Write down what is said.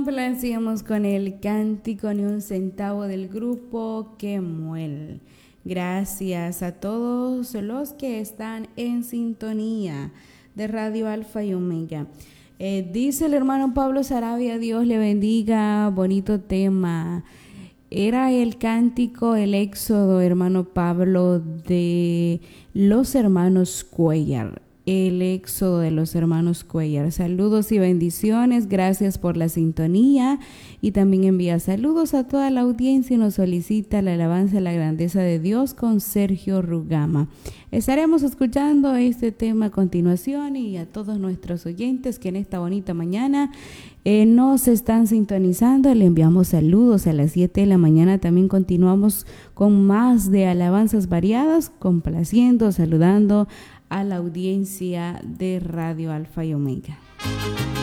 complacíamos con el cántico Ni un centavo del grupo Kemuel. Gracias a todos los que están en sintonía de Radio Alfa y Omega. Dice el hermano Pablo Sarabia, Dios le bendiga, bonito tema. Era el cántico, el éxodo, hermano Pablo, de los hermanos Cuellar. El éxodo de los hermanos Cuellar. Saludos y bendiciones, gracias por la sintonía, y también envía saludos a toda la audiencia y nos solicita la alabanza a la grandeza de Dios con Sergio Rugama. Estaremos escuchando este tema a continuación, y a todos nuestros oyentes que en esta bonita mañana nos están sintonizando, le enviamos saludos. A las 7 de la mañana también continuamos con más de alabanzas variadas, complaciendo, saludando a la audiencia de Radio Alfa y Omega.